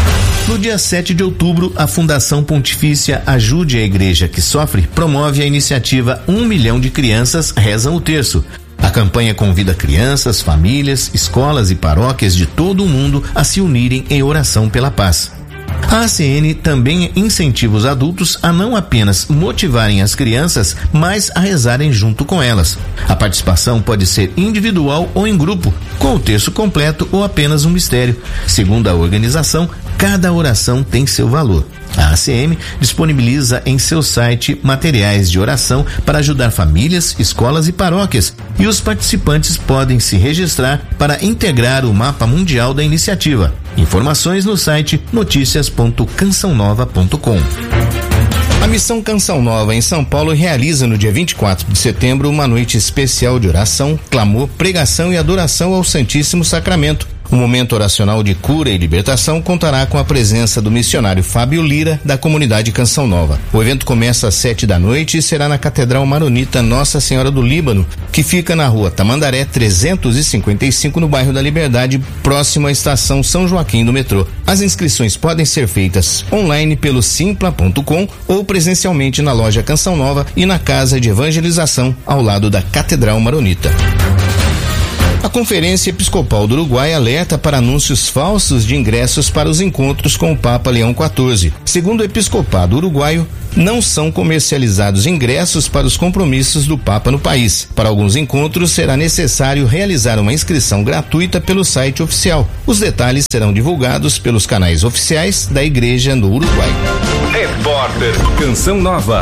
No dia 7 de outubro, a Fundação Pontifícia Ajude a Igreja que Sofre promove a iniciativa 1 milhão de crianças rezam o terço. A campanha convida crianças, famílias, escolas e paróquias de todo o mundo a se unirem em oração pela paz. A ACN também incentiva os adultos a não apenas motivarem as crianças, mas a rezarem junto com elas. A participação pode ser individual ou em grupo, com o terço completo ou apenas um mistério. Segundo a organização, cada oração tem seu valor. A ACM disponibiliza em seu site materiais de oração para ajudar famílias, escolas e paróquias, e os participantes podem se registrar para integrar o mapa mundial da iniciativa. Informações no site noticias.cançãonova.com. A Missão Canção Nova em São Paulo realiza no dia 24 de setembro uma noite especial de oração, clamor, pregação e adoração ao Santíssimo Sacramento. O momento oracional de cura e libertação contará com a presença do missionário Fábio Lira, da comunidade Canção Nova. O evento começa às 7h e será na Catedral Maronita Nossa Senhora do Líbano, que fica na rua Tamandaré 355, no bairro da Liberdade, próximo à estação São Joaquim do metrô. As inscrições podem ser feitas online pelo simpla.com ou presencialmente na loja Canção Nova e na Casa de Evangelização, ao lado da Catedral Maronita. A Conferência Episcopal do Uruguai alerta para anúncios falsos de ingressos para os encontros com o Papa Leão XIV. Segundo o Episcopado uruguaio, não são comercializados ingressos para os compromissos do Papa no país. Para alguns encontros, será necessário realizar uma inscrição gratuita pelo site oficial. Os detalhes serão divulgados pelos canais oficiais da Igreja no Uruguai. Repórter Canção Nova.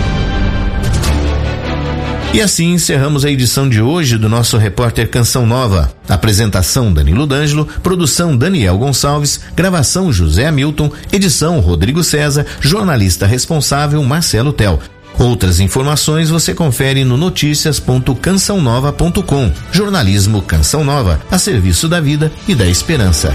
E assim encerramos a edição de hoje do nosso Repórter Canção Nova. Apresentação Danilo D'Angelo, produção Daniel Gonçalves, gravação José Hamilton, edição Rodrigo César, jornalista responsável Marcelo Tel. Outras informações você confere no noticias.cançãonova.com. Jornalismo Canção Nova, a serviço da vida e da esperança.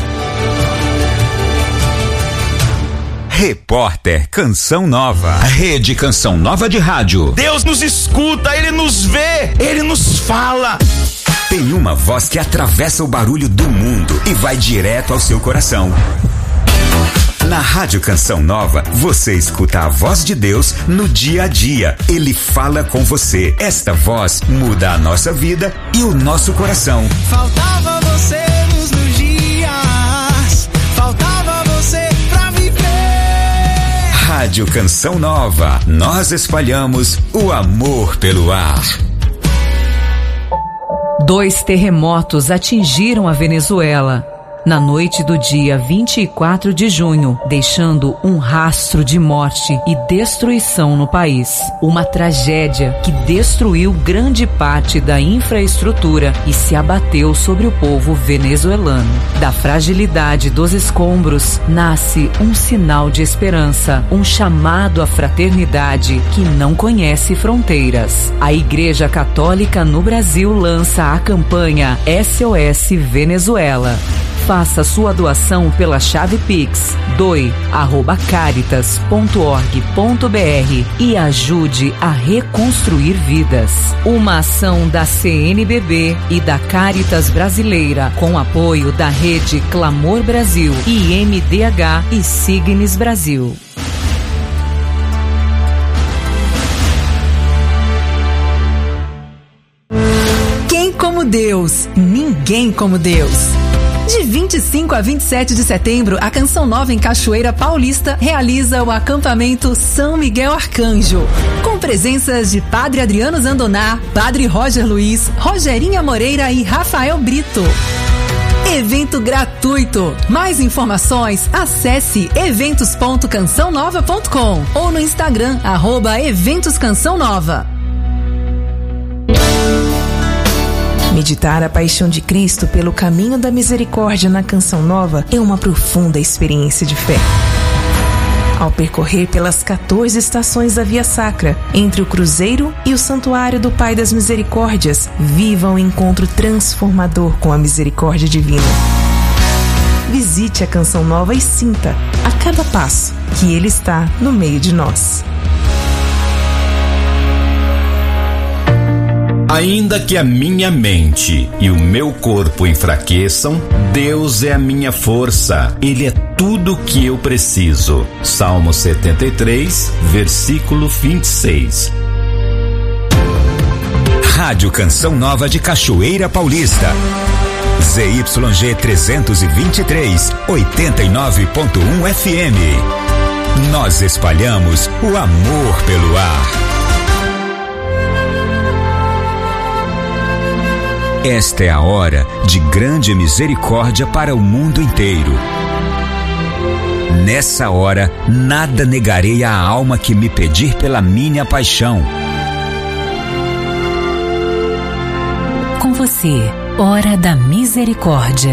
Repórter Canção Nova. Rede Canção Nova de Rádio. Deus nos escuta, Ele nos vê, Ele nos fala. Tem uma voz que atravessa o barulho do mundo e vai direto ao seu coração. Na Rádio Canção Nova, você escuta a voz de Deus no dia a dia. Ele fala com você. Esta voz muda a nossa vida e o nosso coração. Faltava você nos dias, faltava você pra viver. Rádio Canção Nova, nós espalhamos o amor pelo ar. 2 terremotos atingiram a Venezuela na noite do dia 24 de junho, deixando um rastro de morte e destruição no país. Uma tragédia que destruiu grande parte da infraestrutura e se abateu sobre o povo venezuelano. Da fragilidade dos escombros nasce um sinal de esperança, um chamado à fraternidade que não conhece fronteiras. A Igreja Católica no Brasil lança a campanha SOS Venezuela. Faça sua doação pela chave Pix doe@caritas.org.br e ajude a reconstruir vidas. Uma ação da CNBB e da Caritas Brasileira com apoio da Rede Clamor Brasil, IMDH e Signes Brasil. Quem como Deus? Ninguém como Deus. De 25 a 27 de setembro, a Canção Nova em Cachoeira Paulista realiza o acampamento São Miguel Arcanjo, com presenças de Padre Adriano Zandoná, Padre Roger Luiz, Rogerinha Moreira e Rafael Brito. Evento gratuito. Mais informações, acesse eventos.cançãonova.com ou no Instagram, @Eventos Canção Nova. Meditar a paixão de Cristo pelo caminho da misericórdia na Canção Nova é uma profunda experiência de fé. Ao percorrer pelas 14 estações da Via Sacra, entre o Cruzeiro e o Santuário do Pai das Misericórdias, viva um encontro transformador com a misericórdia divina. Visite a Canção Nova e sinta, a cada passo, que Ele está no meio de nós. Ainda que a minha mente e o meu corpo enfraqueçam, Deus é a minha força. Ele é tudo que eu preciso. Salmo 73, versículo 26. Rádio Canção Nova de Cachoeira Paulista. ZYG 323, 89.1 FM. Nós espalhamos o amor pelo ar. Esta é a hora de grande misericórdia para o mundo inteiro. Nessa hora, nada negarei à alma que me pedir pela minha paixão. Com você, Hora da Misericórdia.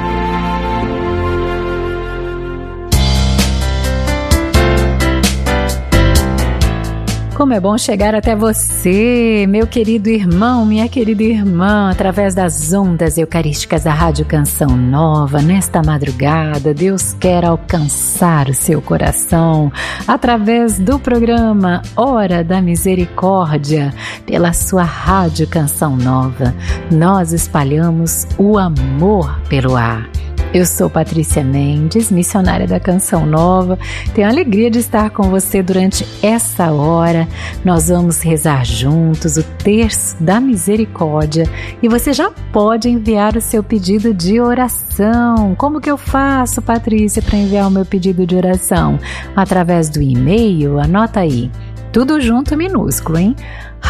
Como é bom chegar até você, meu querido irmão, minha querida irmã, através das ondas eucarísticas da Rádio Canção Nova. Nesta madrugada, Deus quer alcançar o seu coração através do programa Hora da Misericórdia, pela sua Rádio Canção Nova. Nós espalhamos o amor pelo ar. Eu sou Patrícia Mendes, missionária da Canção Nova. Tenho a alegria de estar com você durante essa hora. Nós vamos rezar juntos o Terço da Misericórdia e você já pode enviar o seu pedido de oração. Como que eu faço, Patrícia, para enviar o meu pedido de oração? Através do e-mail, anota aí, tudo junto minúsculo, hein?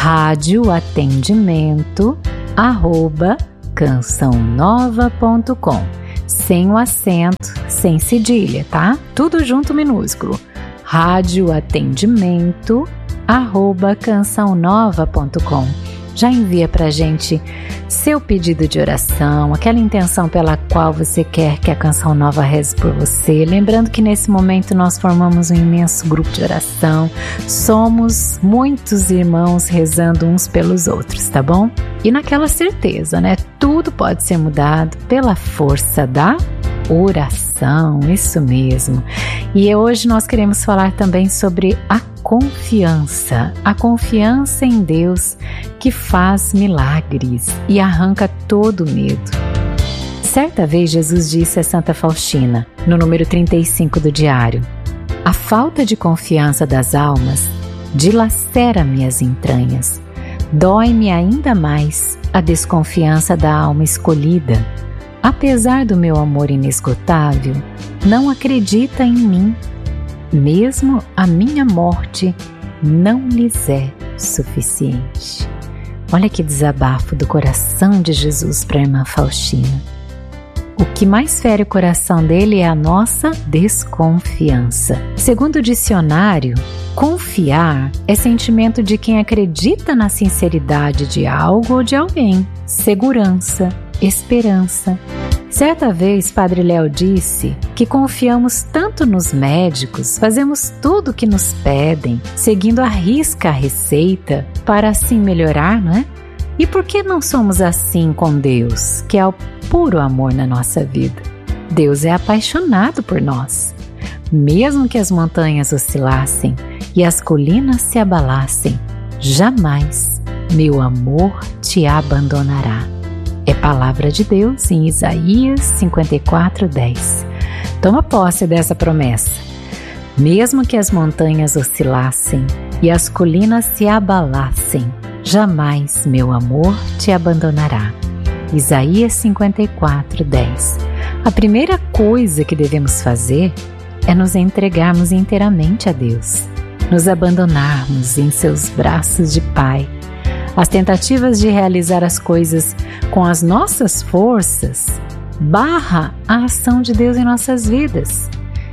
radioatendimento@cançãonova.com. Sem o acento, sem cedilha, tá? Tudo junto minúsculo. radioatendimento@cançãonova.com. Já envia pra gente seu pedido de oração, aquela intenção pela qual você quer que a Canção Nova reze por você. Lembrando que nesse momento nós formamos um imenso grupo de oração. Somos muitos irmãos rezando uns pelos outros, tá bom? E naquela certeza, né? Tudo pode ser mudado pela força da oração, isso mesmo. E hoje nós queremos falar também sobre a confiança em Deus que faz milagres e arranca todo medo. Certa vez Jesus disse a Santa Faustina, no número 35 do diário: a falta de confiança das almas dilacera minhas entranhas. Dói-me ainda mais a desconfiança da alma escolhida. Apesar do meu amor inesgotável, não acredita em mim. Mesmo a minha morte não lhes é suficiente. Olha que desabafo do coração de Jesus para a irmã Faustina. O que mais fere o coração dele é a nossa desconfiança. Segundo o dicionário, confiar é sentimento de quem acredita na sinceridade de algo ou de alguém. Segurança, esperança. Certa vez, Padre Léo disse que confiamos tanto nos médicos, fazemos tudo o que nos pedem, seguindo à risca a receita para assim melhorar, não é? E por que não somos assim com Deus, que é o puro amor na nossa vida? Deus é apaixonado por nós. Mesmo que as montanhas oscilassem e as colinas se abalassem, jamais meu amor te abandonará. É palavra de Deus em Isaías 54:10. Toma posse dessa promessa. Mesmo que as montanhas oscilassem e as colinas se abalassem, jamais meu amor te abandonará. Isaías 54:10. A primeira coisa que devemos fazer é nos entregarmos inteiramente a Deus, nos abandonarmos em seus braços de Pai. As tentativas de realizar as coisas com as nossas forças barra a ação de Deus em nossas vidas.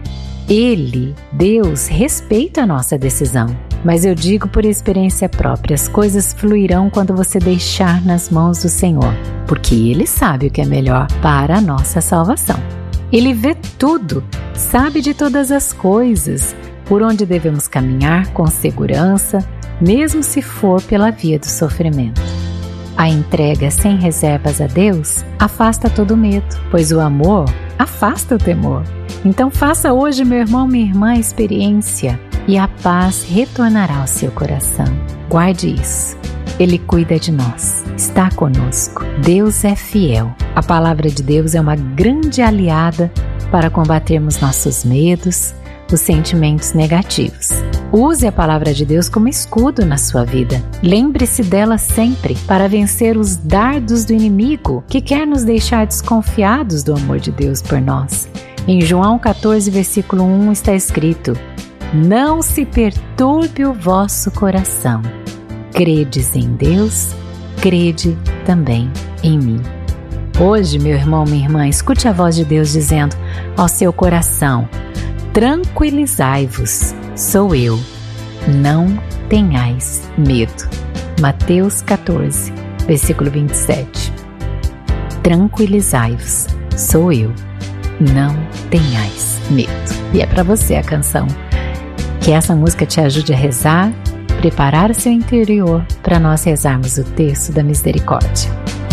Ele, Deus, respeita a nossa decisão, mas eu digo por experiência própria, as coisas fluirão quando você deixar nas mãos do Senhor, porque Ele sabe o que é melhor para a nossa salvação. Ele vê tudo, sabe de todas as coisas, por onde devemos caminhar com segurança, mesmo se for pela via do sofrimento. A entrega sem reservas a Deus afasta todo medo, pois o amor afasta o temor. Então faça hoje, meu irmão, minha irmã, a experiência e a paz retornará ao seu coração. Guarde isso. Ele cuida de nós, está conosco. Deus é fiel. A palavra de Deus é uma grande aliada para combatermos nossos medos, os sentimentos negativos. Use a palavra de Deus como escudo na sua vida. Lembre-se dela sempre para vencer os dardos do inimigo que quer nos deixar desconfiados do amor de Deus por nós. Em João 14, versículo 1 está escrito: não se perturbe o vosso coração. Credes em Deus, crede também em mim. Hoje, meu irmão, minha irmã, escute a voz de Deus dizendo ao seu coração: tranquilizai-vos, sou eu, não tenhais medo. Mateus 14, versículo 27. Tranquilizai-vos, sou eu, não tenhais medo. E é para você a canção. Que essa música te ajude a rezar, preparar o seu interior para nós rezarmos o texto da misericórdia.